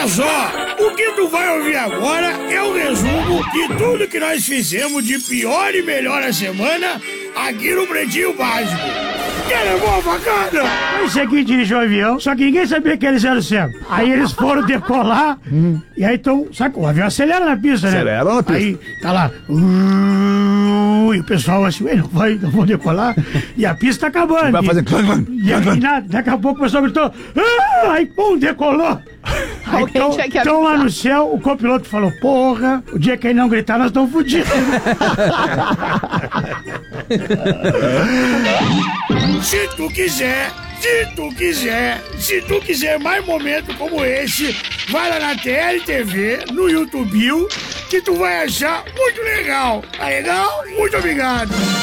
só, o que tu vai ouvir agora é o resumo de tudo que nós fizemos de pior e melhor a semana aqui no Pretinho Básico. Que levou a facada? Esse aqui dirigiu o avião, só que ninguém sabia que eles eram cegos. Aí eles foram decolar, e aí então, sabe, o avião acelera na pista, né? Acelera na pista. Aí tá lá, e o pessoal assim, não vou decolar, e a pista tá acabando. Vai fazer clang, E aí, nada, daqui a pouco o pessoal gritou, aí pum, decolou. Aí, então lá no céu, o copiloto falou, porra, o dia que ele não gritar, nós estamos fodidos. Se tu quiser mais momentos como esse, vai lá na TLTV, no YouTube, que tu vai achar muito legal. Tá legal? Muito obrigado.